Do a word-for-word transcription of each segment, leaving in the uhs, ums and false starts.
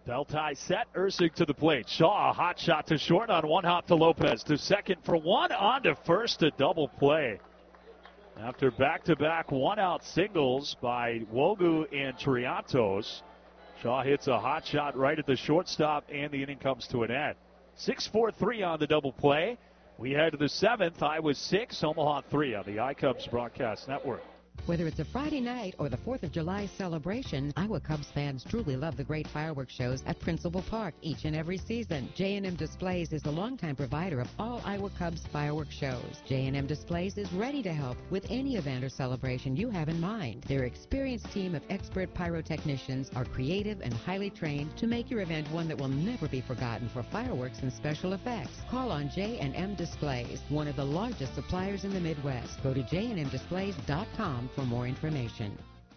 Bell tie set. Ursig to the plate. Shaw, a hot shot to short on one hop to Lopez. To second for one. On to first, a double play. After back-to-back one-out singles by Wogu and Triantos, Shaw hits a hot shot right at the shortstop, and the inning comes to an end. six four three on the double play. We head to the seventh. Iowa six, Omaha three on the iCubs Broadcast Network. Whether it's a Friday night or the fourth of July celebration, Iowa Cubs fans truly love the great fireworks shows at Principal Park each and every season. J and M Displays is the longtime provider of all Iowa Cubs fireworks shows. J and M Displays is ready to help with any event or celebration you have in mind. Their experienced team of expert pyrotechnicians are creative and highly trained to make your event one that will never be forgotten for fireworks and special effects. Call on J and M Displays, one of the largest suppliers in the Midwest. Go to j and m displays dot com for more information.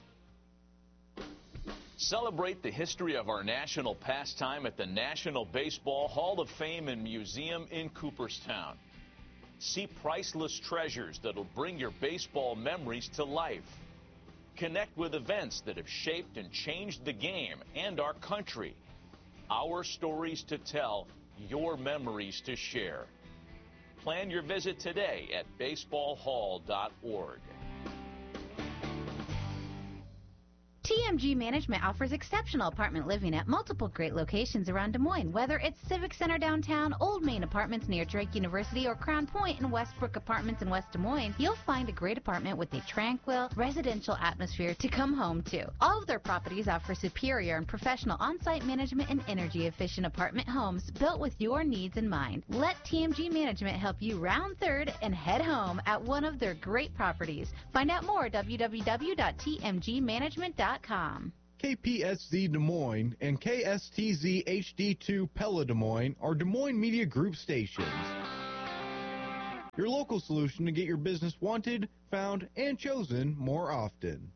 Celebrate the history of our national pastime at the National Baseball Hall of Fame and Museum in Cooperstown. See priceless treasures that'll bring your baseball memories to life. Connect with events that have shaped and changed the game and our country. Our stories to tell, your memories to share. Plan your visit today at baseball hall dot org. T M G Management offers exceptional apartment living at multiple great locations around Des Moines. Whether it's Civic Center downtown, Old Main Apartments near Drake University, or Crown Point and Westbrook Apartments in West Des Moines, you'll find a great apartment with a tranquil, residential atmosphere to come home to. All of their properties offer superior and professional on-site management and energy-efficient apartment homes built with your needs in mind. Let T M G Management help you round third and head home at one of their great properties. Find out more at w w w dot t m g management dot com. K P S Z Des Moines and K S T Z H D two Pella Des Moines are Des Moines Media Group stations. Your local solution to get your business wanted, found, and chosen more often.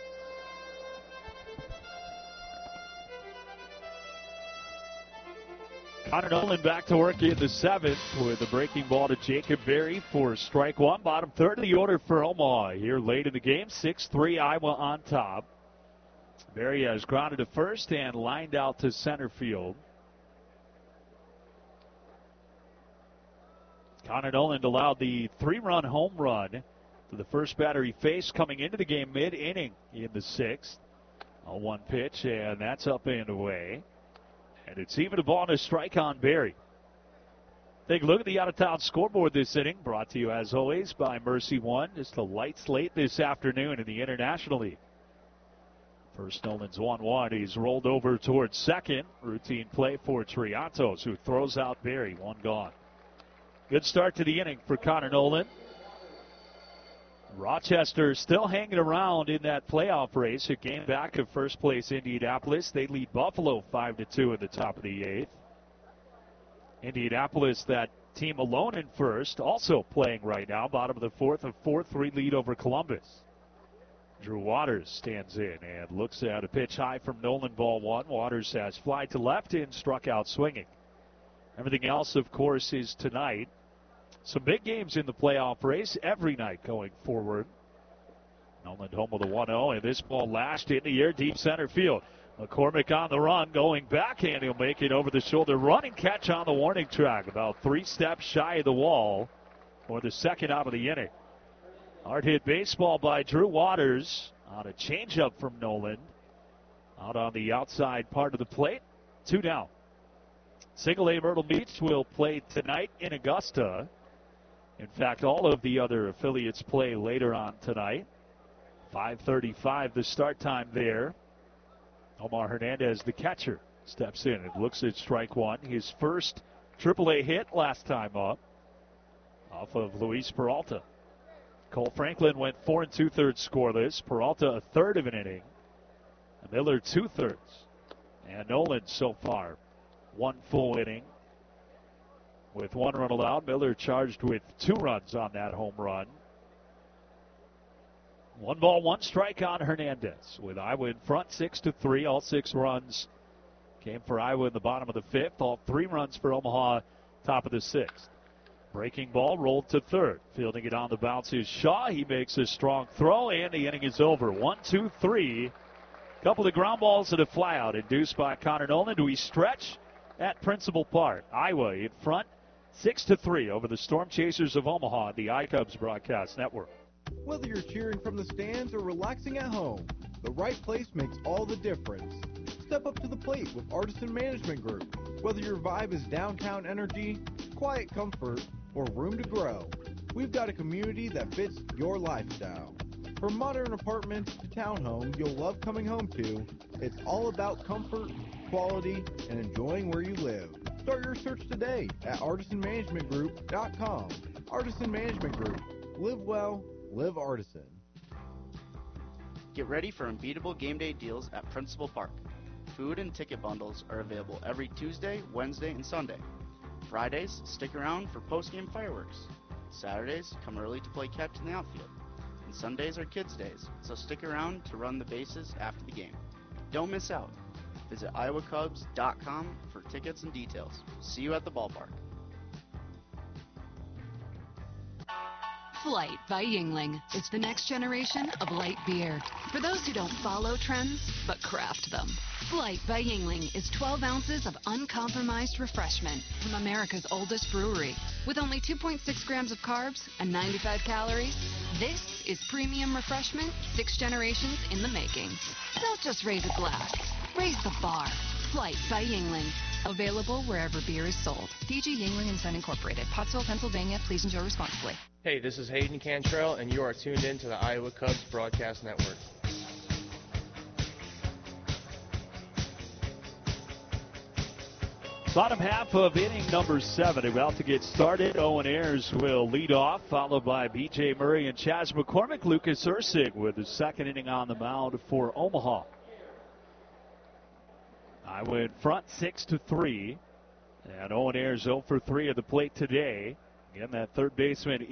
Connor Nolan back to work in the seventh with a breaking ball to Jacob Berry for strike one. Bottom third of the order for Omaha here late in the game. six three Iowa on top. Berry has grounded to first and lined out to center field. Connor Noland allowed the three-run home run to the first batter he faced coming into the game mid-inning in the sixth. A one pitch, and that's up and away. And it's even a ball and a strike on Berry. Take a look at the out-of-town scoreboard this inning, brought to you as always by Mercy One. Just a light slate this afternoon in the International League. First, Nolan's one one. He's rolled over towards second. Routine play for Triantos, who throws out Berry. One gone. Good start to the inning for Connor Nolan. Rochester still hanging around in that playoff race. A game back of first place Indianapolis. They lead Buffalo five to two in the top of the eighth. Indianapolis, that team alone in first, also playing right now. Bottom of the fourth, a four three lead over Columbus. Drew Waters stands in and looks at a pitch high from Nolan, ball one. Waters has fly to left and struck out swinging. Everything else, of course, is tonight. Some big games in the playoff race every night going forward. Nolan home with a one oh, and this ball lashed in the air deep center field. McCormick on the run, going backhand. He'll make it over the shoulder. Running catch on the warning track, about three steps shy of the wall for the second out of the inning. Hard hit baseball by Drew Waters on a changeup from Nolan. Out on the outside part of the plate. Two down. Single A Myrtle Beach will play tonight in Augusta. In fact, all of the other affiliates play later on tonight. five thirty-five the start time there. Omar Hernandez, the catcher, steps in and looks at strike one. His first triple A hit last time up off of Luis Peralta. Cole Franklin went four and two-thirds scoreless. Peralta a third of an inning. Miller two-thirds. And Nolan so far one full inning with one run allowed. Miller charged with two runs on that home run. One ball, one strike on Hernandez with Iowa in front, six to three. All six runs came for Iowa in the bottom of the fifth. All three runs for Omaha, top of the sixth. Breaking ball rolled to third. Fielding it on the bounce is Shaw. He makes a strong throw, and the inning is over. One, two, three. Couple of ground balls and a flyout induced by Connor Nolan. Do we stretch at Principal Park? Iowa in front, six to three over the Storm Chasers of Omaha, the iCubs Broadcast Network. Whether you're cheering from the stands or relaxing at home, the right place makes all the difference. Step up to the plate with Artisan Management Group. Whether your vibe is downtown energy, quiet comfort, or room to grow, we've got a community that fits your lifestyle. From modern apartments to townhomes you'll love coming home to, it's all about comfort, quality, and enjoying where you live. Start your search today at artisan management group dot com. Artisan Management Group. Live well, live Artisan. Get ready for unbeatable game day deals at Principal Park. Food and ticket bundles are available every Tuesday, Wednesday, and Sunday. Fridays, stick around for post-game fireworks. Saturdays, come early to play catch in the outfield. And Sundays are kids' days, so stick around to run the bases after the game. Don't miss out. Visit iowa cubs dot com for tickets and details. See you at the ballpark. Flight by Yuengling is the next generation of light beer. For those who don't follow trends, but craft them. Flight by Yuengling is twelve ounces of uncompromised refreshment from America's oldest brewery. With only two point six grams of carbs and ninety-five calories, this is premium refreshment six generations in the making. Don't just raise a glass, raise the bar. Flight by Yuengling. Available wherever beer is sold. D G Yuengling and Son Incorporated, Pottsville, Pennsylvania. Please enjoy responsibly. Hey, this is Hayden Cantrell, and you are tuned in to the Iowa Cubs Broadcast Network. Bottom half of inning number seven about to get started. Owen Ayers will lead off, followed by B J Murray and Chaz McCormick. Lucas Ursig with the second inning on the mound for Omaha. Iowa in front, six to three, and Owen Ayers zero for three at the plate today. Again, that third baseman